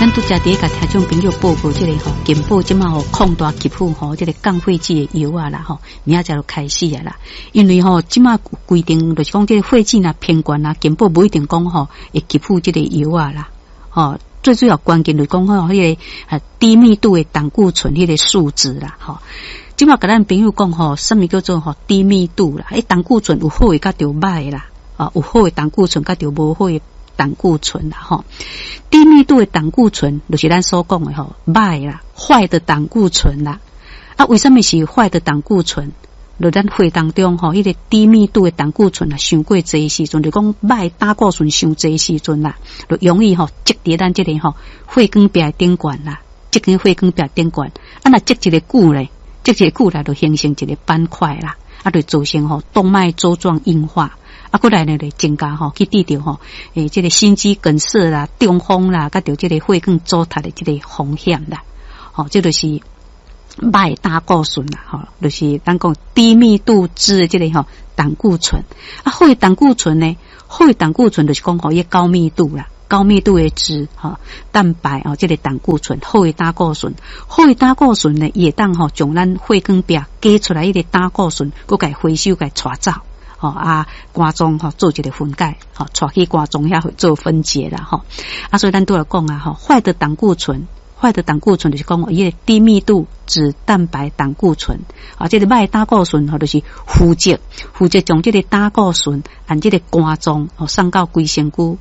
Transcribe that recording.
咱拄则第一个听众朋友报告这个健保即马扩大给付这个降血脂的药啦明仔载就开始啦。因为即马规定就是讲这个血脂啦偏高啦，健保不一定讲会给付这个药啦最主要关键就是讲迄个低密度的胆固醇迄个数值啦即马甲咱朋友讲什么叫做低密度啦？胆固醇有好的甲就歹啦有好的胆固醇甲就无好的胆固醇啦低密度的胆固醇就是咱所讲的歹啦，坏的胆固醇啦。为什么是坏的胆固醇？就咱血当中迄个低密度的胆固醇伤过侪时阵，就讲歹胆固醇伤侪时阵啦，就容易积伫咱这个血管壁顶管啦，积伫血管壁顶管。若积一个久咧，积一个久啦，就形成一个斑块啦，就造成动脉粥状硬化。过来呢，增加去治疗这个心肌梗塞啦、中风啦，甲着这个血管阻塞的这个风险啦。这就是歹胆固醇啦，就是咱讲低密度脂的这个胆固醇。好的胆固醇呢，好的胆固醇就是讲伊高密度啦，高密度的脂蛋白这个胆固醇，好的胆固醇，好的胆固醇呢，伊会当将咱血管壁加出来迄个胆固醇，佮甲回收甲带走。肝脏做一个分解带去肝脏遐做分解啦所以咱都来讲坏的胆固醇就是讲伊个低密度脂蛋白胆固醇这个歹胆固醇就是负责将这个胆固醇按这个肝脏送到规身躯